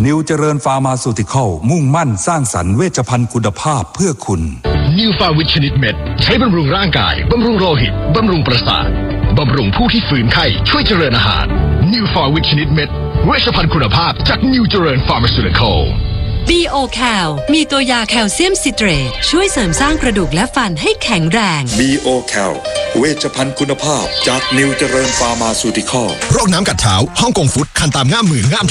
นิวเจริญฟาร์มาซูติคอลมุ่งมั่นสร้างสรรค์เวชภัณฑ์คุณภาพเพื่อคุณนิวฟาวิตชนิดเม็ดใช้บำรุงร่างกายบำรุงโลหิตบำรุงประสาทบำรุงผู้ที่ฝืนไข้ช่วยเจริญอาหารนิวฟาวิตชนิดเม็ดเวชภัณฑ์คุณภาพจากนิวเจริญฟาร์มาซูติคอล B.O. Cal มีตัวยาแคลเซียมซิเตรตช่วยเสริมสร้างกระดูกและฟันให้แข็งแรง B.O. Cal เวชภัณฑ์คุณภาพจากนิวเจริญฟาร์มาซูติคอลโรคน้ำกัดเท้าฮ่องกงฟุตคันตามง่ามมือง่ามเท้า